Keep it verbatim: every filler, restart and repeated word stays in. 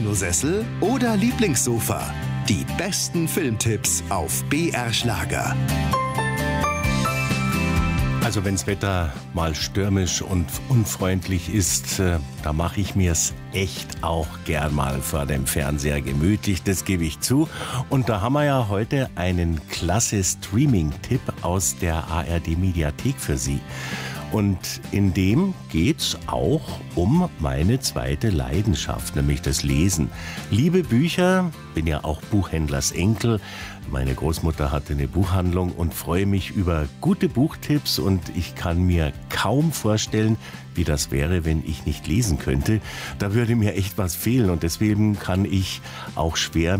Kinosessel oder Lieblingssofa? Die besten Filmtipps auf B R Schlager. Also wenn's Wetter mal stürmisch und unfreundlich ist, äh, da mache ich mir's echt auch gern mal vor dem Fernseher gemütlich, das gebe ich zu. Und da haben wir ja heute einen klasse Streaming-Tipp aus der A R D-Mediathek für Sie. Und in dem geht's auch um meine zweite Leidenschaft, nämlich das Lesen. Liebe Bücher, bin ja auch Buchhändlers Enkel. Meine Großmutter hatte eine Buchhandlung und freue mich über gute Buchtipps. Und ich kann mir kaum vorstellen, wie das wäre, wenn ich nicht lesen könnte. Da würde mir echt was fehlen und deswegen kann ich auch schwer